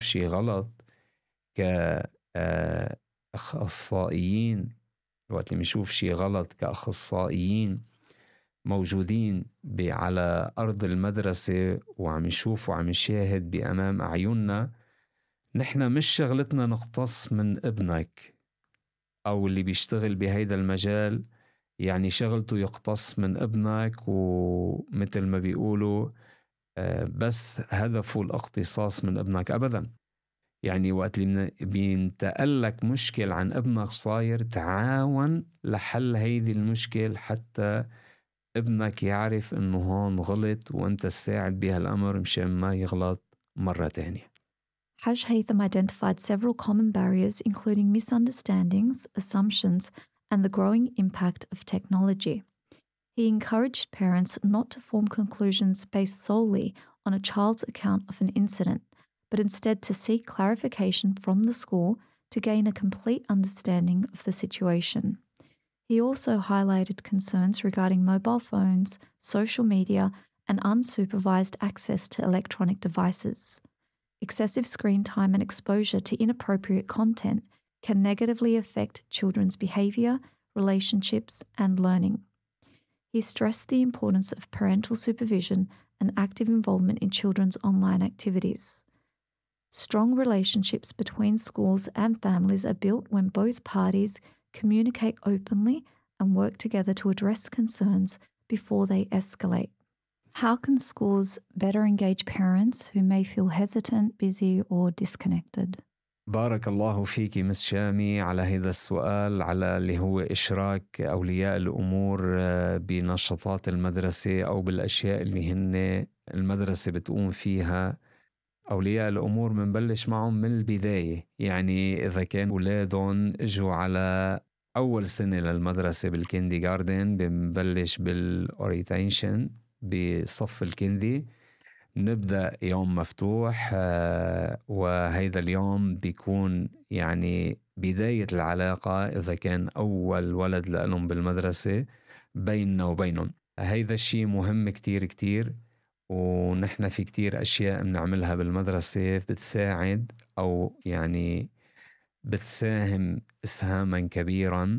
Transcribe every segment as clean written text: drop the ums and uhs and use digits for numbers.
شي غلط كأخصائيين، وقت اللي بنشوف شي غلط كأخصائيين موجودين على أرض المدرسة وعم نشوف وعم نشاهد بأمام أعيننا، نحن مش شغلتنا نقتص من ابنك أو اللي بيشتغل بهيدا المجال، يعني شغلته يقتص من ابنك ومثل ما بيقولوا بس هدفه الاقتصاص من ابنك. أبدا، يعني وقت اللي بينتقلك مشكل عن ابنك صاير تعاون لحل هيدي المشكل حتى ابنك يعرف انه هون غلط وانت تساعد بهالامر مشان ما يغلط مرة تانية. Haj Haytham identified several common barriers, including misunderstandings, assumptions, and the growing impact of technology. He encouraged parents not to form conclusions based solely on a child's account of an incident, but instead to seek clarification from the school to gain a complete understanding of the situation. He also highlighted concerns regarding mobile phones, social media, and unsupervised access to electronic devices. Excessive screen time and exposure to inappropriate content can negatively affect children's behaviour, relationships, and learning. He stressed the importance of parental supervision and active involvement in children's online activities. Strong relationships between schools and families are built when both parties communicate openly and work together to address concerns before they escalate. How can schools better engage parents who may feel hesitant, busy, or disconnected? بارك الله فيك مس شامي على هذا السؤال، على اللي هو إشراك أولياء الأمور بنشاطات المدرسة أو بالأشياء اللي هن المدرسة بتقوم فيها. أولياء الأمور منبلش معهم من البداية، يعني إذا كان أولادهم اجوا على أول سنة للمدرسة بالكيندي جاردن، بنبلش بالأورينتيشن بصف الكندي، نبدأ يوم مفتوح وهيدا اليوم بيكون يعني بداية العلاقة إذا كان أول ولد لهم بالمدرسة بيننا وبينهم. هيدا الشيء مهم كتير كتير، ونحن في كتير أشياء بنعملها بالمدرسة بتساعد أو يعني بتساهم إسهاما كبيرا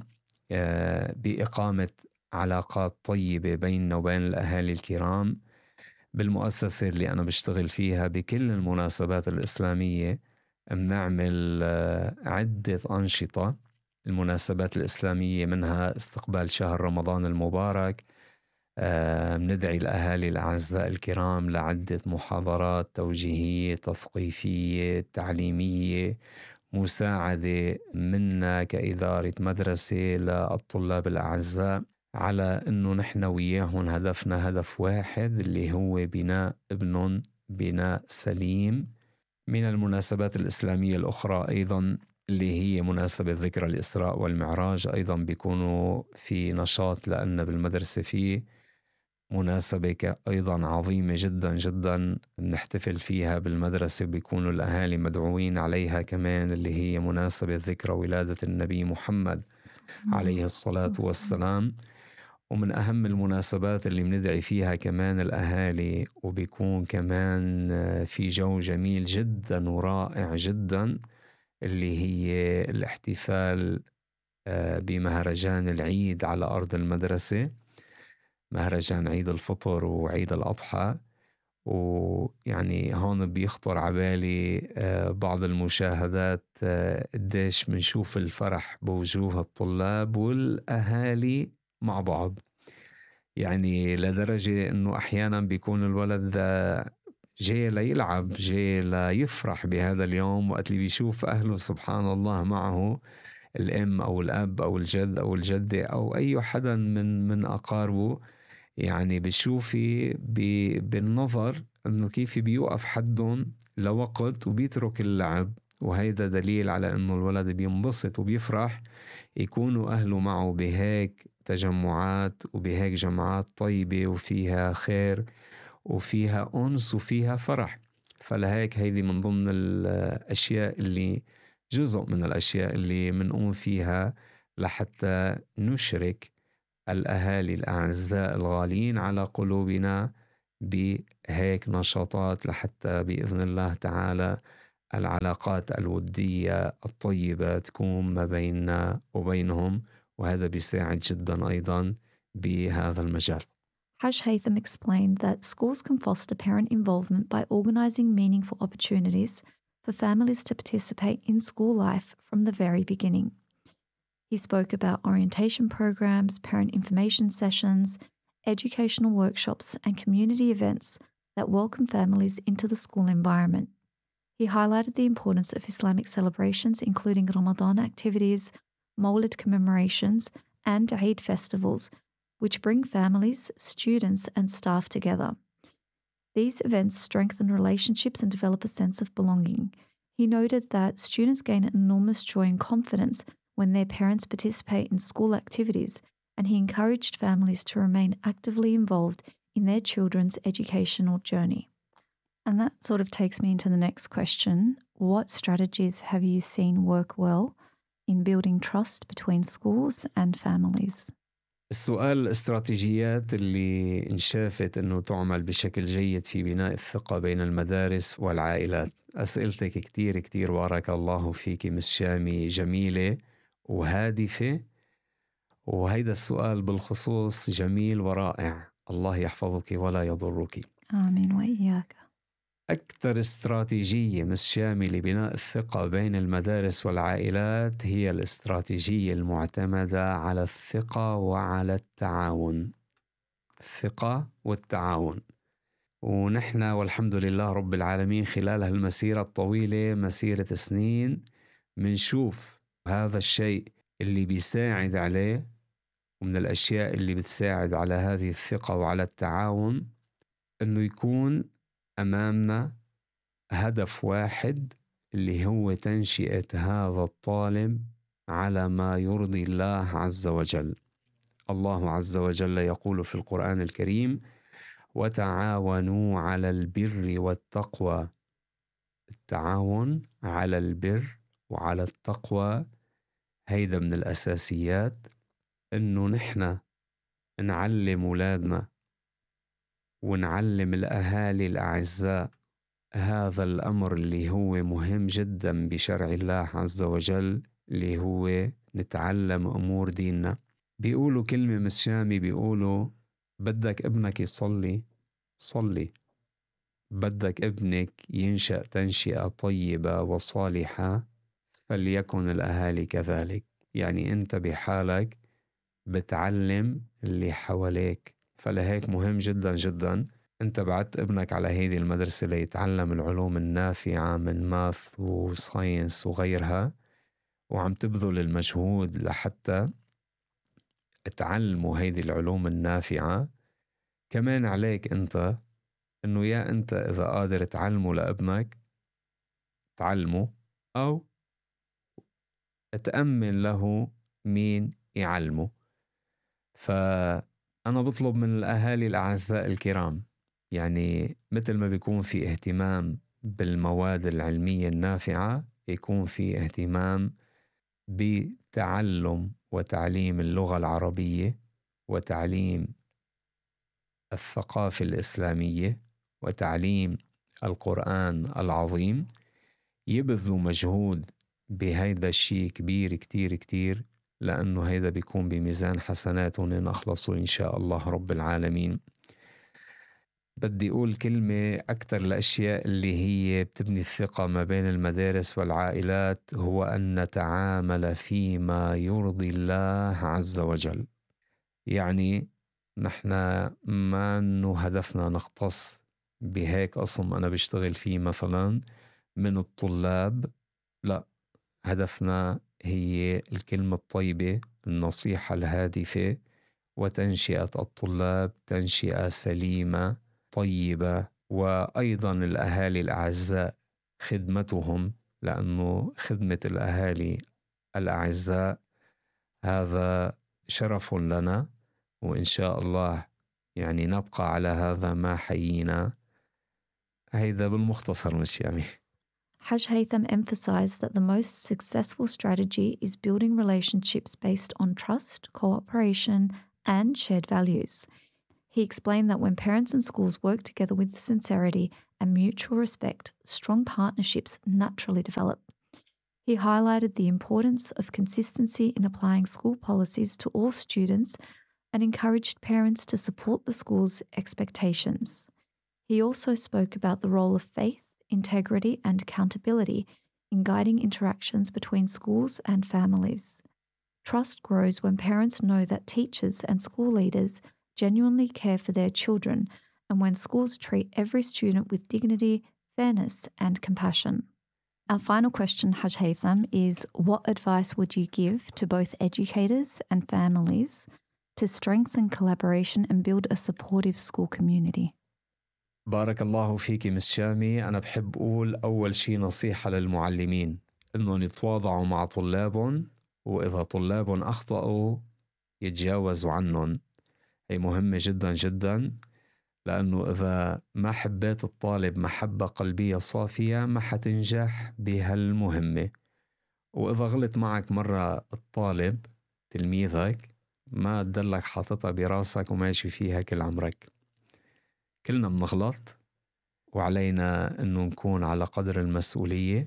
بإقامة علاقات طيبة بيننا وبين الأهالي الكرام. بالمؤسسة اللي أنا بشتغل فيها بكل المناسبات الإسلامية بنعمل عدة أنشطة. المناسبات الإسلامية منها استقبال شهر رمضان المبارك، بندعي الأهالي الأعزاء الكرام لعدة محاضرات توجيهية تثقيفية تعليمية، مساعدة منا كإدارة مدرسة للطلاب الأعزاء على أنه نحن وياهم هدفنا هدف واحد اللي هو بناء ابنهم بناء سليم. من المناسبات الإسلامية الأخرى أيضا اللي هي مناسبة ذكرى الإسراء والمعراج، أيضا بيكونوا في نشاط لأن بالمدرسة فيه مناسبة أيضا عظيمة جدا جدا نحتفل فيها بالمدرسة، بيكونوا الأهالي مدعوين عليها كمان، اللي هي مناسبة ذكرى ولادة النبي محمد عليه الصلاة والسلام. ومن أهم المناسبات اللي بندعي فيها كمان الأهالي، وبيكون كمان في جو جميل جدا ورائع جدا، اللي هي الاحتفال بمهرجان العيد على أرض المدرسة، مهرجان عيد الفطر وعيد الأضحى. ويعني هون بيخطر عبالي بعض المشاهدات قديش منشوف الفرح بوجوه الطلاب والأهالي مع بعض، يعني لدرجة أنه أحيانا بيكون الولد جاي ليلعب جاي ليفرح بهذا اليوم، وقت اللي بيشوف أهله سبحان الله معه الأم أو الأب أو الجد أو الجدة أو أي حدا من أقاربه، يعني بشوفي بالنظر أنه كيف بيوقف حدهم لوقت وبيترك اللعب. وهيدا دليل على أنه الولد بينبسط وبيفرح يكونوا أهله معه بهيك تجمعات وبهيك جمعات طيبة وفيها خير وفيها أنس وفيها فرح. فلهيك هيدي من ضمن الأشياء اللي جزء من الأشياء اللي منقوم فيها لحتى نشرك الأهالي الأعزاء الغالين على قلوبنا بهيك نشاطات، لحتى بإذن الله تعالى العلاقات الودية الطيبة تكون ما بيننا وبينهم، وهذا بيساعد جدا أيضا بهذا المجال. Haj Haytham explained that schools can foster parent involvement by organising meaningful opportunities for families to participate in school life from the very beginning. He spoke about orientation programs, parent information sessions, educational workshops, and community events that welcome families into the school environment. He highlighted the importance of Islamic celebrations, including Ramadan activities, Mawlid commemorations, and Eid festivals, which bring families, students, and staff together. These events strengthen relationships and develop a sense of belonging. He noted that students gain enormous joy and confidence when their parents participate in school activities, and he encouraged families to remain actively involved in their children's educational journey. And that sort of takes me into the next question. What strategies have you seen work well in building trust between schools and families? السؤال الاستراتيجيات اللي انشافت أنه تعمل بشكل جيد في بناء الثقة بين المدارس والعائلات. أسئلتك كتير كتير بارك الله فيك مس شامي، جميلة وهادفة، وهيدا السؤال بالخصوص جميل ورائع. الله يحفظك ولا يضرك. آمين وإياك. أكثر استراتيجية مس شامي لبناء الثقة بين المدارس والعائلات هي الاستراتيجية المعتمدة على الثقة وعلى التعاون. الثقة والتعاون. ونحن والحمد لله رب العالمين خلال هالمسيرة الطويلة، مسيرة سنين، منشوف هذا الشيء اللي بيساعد عليه، ومن الأشياء اللي بتساعد على هذه الثقة وعلى التعاون أنه يكون أمامنا هدف واحد اللي هو تنشئة هذا الطالب على ما يرضي الله عز وجل. الله عز وجل يقول في القرآن الكريم: وتعاونوا على البر والتقوى. التعاون على البر وعلى التقوى هيدا من الأساسيات، إنه نحن نعلم أولادنا ونعلم الأهالي الأعزاء هذا الأمر اللي هو مهم جدا بشرع الله عز وجل، اللي هو نتعلم أمور ديننا. بيقولوا كلمة مس شامي، بيقولوا بدك ابنك يصلي صلي، بدك ابنك ينشأ تنشئة طيبة وصالحة فليكن الأهالي كذلك. يعني أنت بحالك بتعلم اللي حواليك، فلهيك مهم جدا جدا أنت بعت ابنك على هذه المدرسة ليتعلم العلوم النافعة من ماث وساينس وغيرها، وعم تبذل المجهود لحتى تعلموا هذه العلوم النافعة. كمان عليك أنت إنه يا أنت إذا قادر تعلمه لابنك تعلمه، أو تأمن له مين يعلمه. فأنا بطلب من الأهالي الأعزاء الكرام، يعني مثل ما بيكون في اهتمام بالمواد العلمية النافعة، يكون في اهتمام بتعلم وتعليم اللغة العربية وتعليم الثقافة الإسلامية وتعليم القرآن العظيم. يبذلوا مجهود بهيدا الشيء كبير كتير كتير، لأنه هيدا بيكون بميزان حسناتهم إن أخلصوا إن شاء الله رب العالمين. بدي أقول كلمة، أكتر الأشياء اللي هي بتبني الثقة ما بين المدارس والعائلات هو أن نتعامل فيما يرضي الله عز وجل. يعني نحن ما إنه هدفنا نختص بهيك قسم أنا بشتغل فيه مثلا من الطلاب، لا، هدفنا هي الكلمة الطيبة، النصيحة الهادفة، وتنشئة الطلاب تنشئة سليمة طيبة. وأيضا الأهالي الأعزاء خدمتهم، لأنه خدمة الأهالي الأعزاء هذا شرف لنا، وإن شاء الله يعني نبقى على هذا ما حيينا. هيدا بالمختصر مشيامي. Haj Haytham emphasized that the most successful strategy is building relationships based on trust, cooperation, and shared values. He explained that when parents and schools work together with sincerity and mutual respect, strong partnerships naturally develop. He highlighted the importance of consistency in applying school policies to all students and encouraged parents to support the school's expectations. He also spoke about the role of faith, integrity, and accountability in guiding interactions between schools and families. Trust grows when parents know that teachers and school leaders genuinely care for their children and when schools treat every student with dignity, fairness, and compassion. Our final question, Haj Haytham, is what advice would you give to both educators and families to strengthen collaboration and build a supportive school community? بارك الله فيك مس شامي. أنا بحب أقول أول شي نصيحة للمعلمين إنهم يتواضعوا مع طلابهم، وإذا طلابهم أخطأوا يتجاوزوا عنهم. هي مهمة جدا جدا، لأنه إذا ما حبيت الطالب محبة قلبية صافية ما حتنجح بهالمهمة. وإذا غلط معك مرة الطالب تلميذك ما تدلك حاططها براسك وماشي فيها كل عمرك. كلنا بنغلط وعلينا إنه نكون على قدر المسؤولية،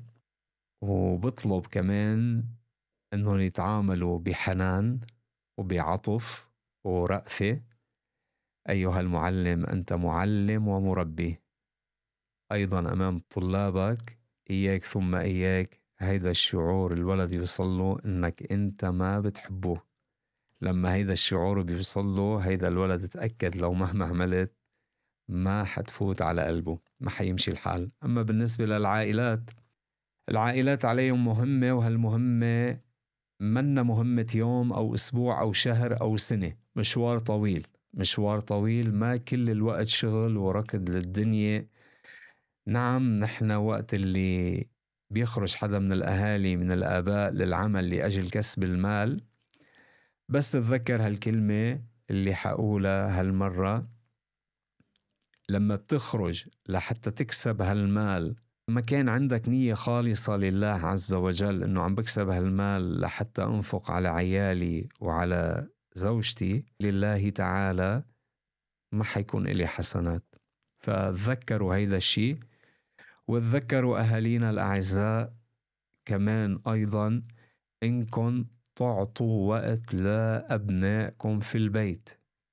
وبطلب كمان إنهم يتعاملوا بحنان وبعطف ورأفة. أيها المعلم أنت معلم ومربي أيضا أمام طلابك، إياك ثم إياك هيدا الشعور الولد يوصله إنك أنت ما بتحبه. لما هيدا الشعور بيوصله هيدا الولد تأكد لو مهما عملت ما حتفوت على قلبه، ما حيمشي الحال. أما بالنسبة للعائلات، العائلات عليهم مهمة، وهالمهمة منا مهمة يوم أو أسبوع أو شهر أو سنة، مشوار طويل، مشوار طويل، ما كل الوقت شغل وركض للدنيا. نعم نحن وقت اللي بيخرج حدا من الأهالي من الآباء للعمل لأجل كسب المال، بس تتذكر هالكلمة اللي حقولها هالمرة، لما بتخرج لحتى تكسب هالمال ما كان عندك نية خالصة لله عز وجل إنه عم بكسب هالمال لحتى أنفق على عيالي وعلى زوجتي لله تعالى، ما حيكون إلي حسنات. فتذكروا هيدا الشيء، وتذكروا أهالينا الأعزاء كمان أيضا إنكم تعطوا وقت لأبنائكم في البيت.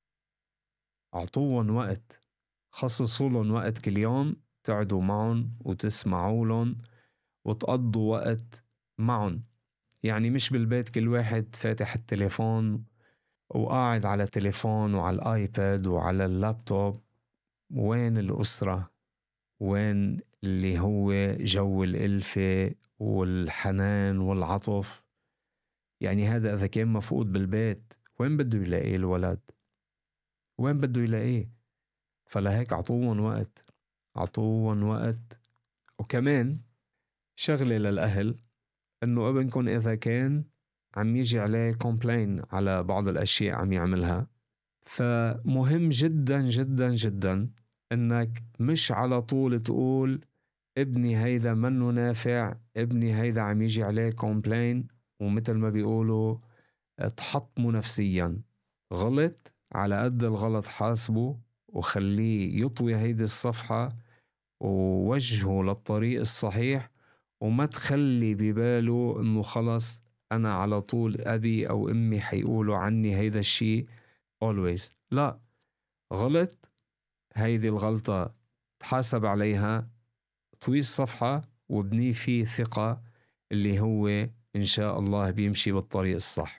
أعطوهم وقت، خصصوا لهم وقت كل يوم تقعدوا معهم وتسمعوا لهم وتقضوا وقت معهم. يعني مش بالبيت كل واحد فاتح التليفون وقاعد على التليفون وعلى الآيباد وعلى اللابتوب. وين الأسرة؟ وين اللي هو جو الألفة والحنان والعطف؟ يعني هذا إذا كان مفقود بالبيت وين بده يلاقيه الولد؟ وين بده يلاقيه؟ فلهيك عطوهم وقت، عطوهم وقت. وكمان شغلة للأهل إنه ابنكم إذا كان عم يجي عليه كومبلين على بعض الأشياء عم يعملها، فمهم جدا جدا جدا إنك مش على طول تقول ابني هيدا منه نافع، ابني هيدا عم يجي عليه كومبلين، ومثل ما بيقولوا تحطمه نفسيا. غلط على قد الغلط حاسبه وخليه يطوي هيدي الصفحة ووجهه للطريق الصحيح، وما تخلي بباله انه خلص انا على طول ابي او امي حيقولوا عني هيدا الشيء always. لا، غلط، هيدي الغلطة تحاسب عليها، طوي الصفحة وابني فيه ثقة اللي هو إن شاء الله بيمشي بالطريق الصح.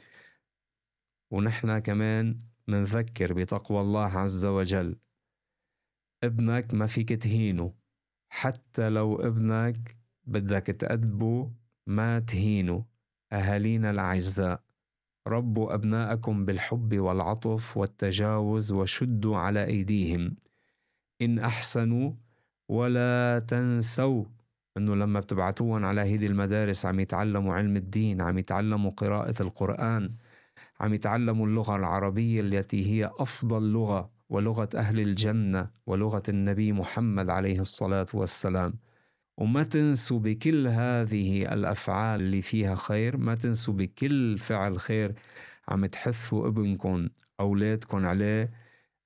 ونحن كمان منذكر بتقوى الله عز وجل. ابنك ما فيك تهينه، حتى لو ابنك بدك تأدبه ما تهينه. أهالينا الأعزاء، ربوا أبناءكم بالحب والعطف والتجاوز وشدوا على أيديهم إن أحسنوا ولا تنسوا. أنه لما بتبعتوهم على هذه المدارس عم يتعلموا علم الدين، عم يتعلموا قراءة القرآن، عم يتعلموا اللغة العربية التي هي أفضل لغة ولغة أهل الجنة ولغة النبي محمد عليه الصلاة والسلام. وما تنسوا بكل هذه الأفعال اللي فيها خير، ما تنسوا بكل فعل خير عم تحثوا ابنكم أولادكم عليه،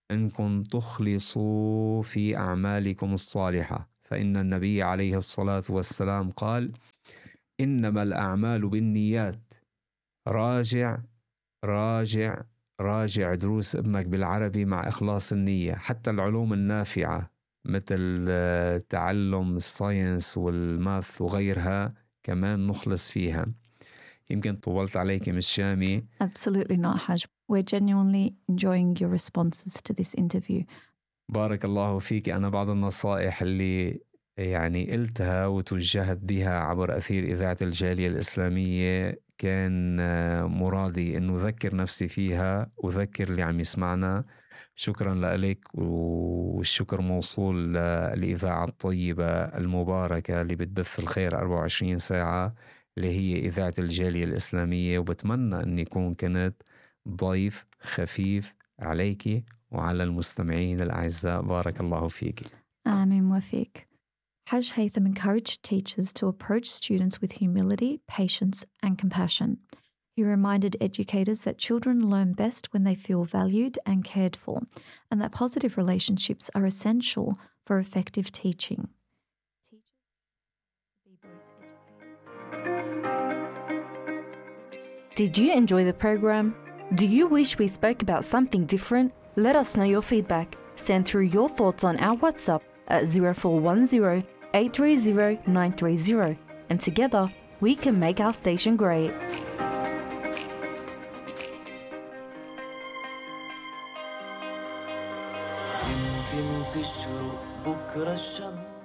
أنكم تخلصوا في أعمالكم الصالحة، فإن النبي عليه الصلاة والسلام قال: إنما الأعمال بالنيات. راجع راجع راجع دروس ابنك بالعربي مع إخلاص النية. حتى العلوم النافعة مثل تعلم الساينس والماث وغيرها كمان نخلص فيها. يمكن طولت عليك مس شامي. Absolutely not, Haj. We're genuinely enjoying your responses to this interview. بارك الله فيك. أنا بعض النصائح اللي يعني قلتها وتوجهت بها عبر أثير إذاعة الجالية الإسلامية كان مرادي أنه أذكر نفسي فيها وذكر اللي عم يسمعنا. شكرا لك، والشكر موصول للإذاعة الطيبة المباركة اللي بتبث الخير 24 ساعة اللي هي إذاعة الجالية الإسلامية. وبتمنى أن يكون كنت ضيف خفيف عليك وعلى المستمعين الأعزاء. بارك الله فيك. آمين وفيك. Haj Haytham encouraged teachers to approach students with humility, patience, and compassion. He reminded educators that children learn best when they feel valued and cared for, and that positive relationships are essential for effective teaching. Did you enjoy the program? Do you wish we spoke about something different? Let us know your feedback. Send through your thoughts on our WhatsApp at 0410 830 930, and together we can make our station great. يمكن تشرق بكرة الشمس